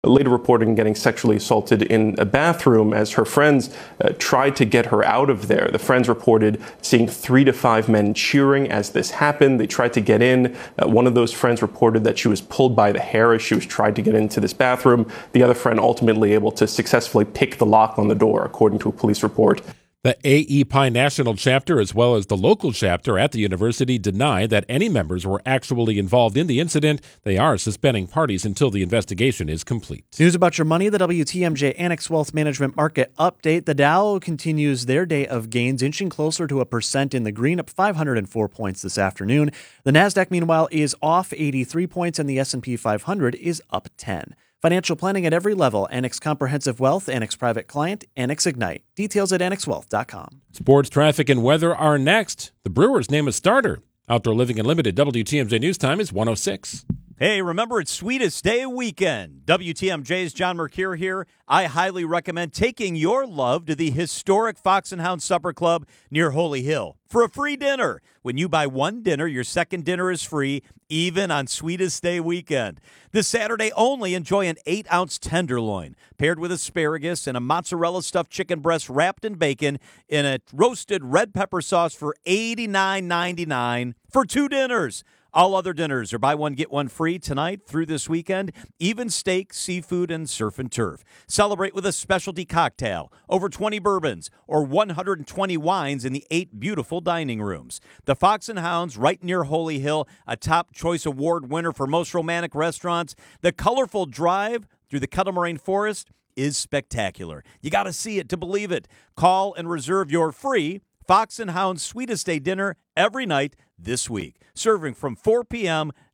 later reporting getting sexually assaulted in a bathroom as her friends tried to get her out of there. The friends reported seeing 3 to 5 men cheering as this happened. They tried to get in. One of those friends reported that she was pulled by the hair as she was trying to get into this bathroom. The other friend ultimately able to successfully pick the lock on the door, according to a police report. The AEPI National Chapter, as well as the local chapter at the university, deny that any members were actually involved in the incident. They are suspending parties until the investigation is complete. News about your money, the WTMJ Annex Wealth Management Market Update. The Dow continues their day of gains, inching closer to 1% in the green, up 504 points this afternoon. The NASDAQ, meanwhile, is off 83 points, and the S&P 500 is up 10. Financial planning at every level. Annex Comprehensive Wealth, Annex Private Client, Annex Ignite. Details at annexwealth.com. Sports, traffic, and weather are next. The Brewers name a starter. Outdoor Living Unlimited, WTMJ News Time is 1:06. Hey, remember, it's Sweetest Day weekend. WTMJ's John Mercure here. I highly recommend taking your love to the historic Fox and Hound Supper Club near Holy Hill for a free dinner. When you buy one dinner, your second dinner is free, even on Sweetest Day weekend. This Saturday only, enjoy an 8-ounce tenderloin paired with asparagus and a mozzarella stuffed chicken breast wrapped in bacon in a roasted red pepper sauce for $89.99 for 2 dinners. All other dinners are buy one, get one free tonight through this weekend. Even steak, seafood, and surf and turf. Celebrate with a specialty cocktail, over 20 bourbons, or 120 wines in the 8 beautiful dining rooms. The Fox and Hounds, right near Holy Hill, a top choice award winner for most romantic restaurants. The colorful drive through the Kettle Moraine Forest is spectacular. You got to see it to believe it. Call and reserve your free Fox and Hound Sweetest Day dinner every night this week, serving from 4 p.m.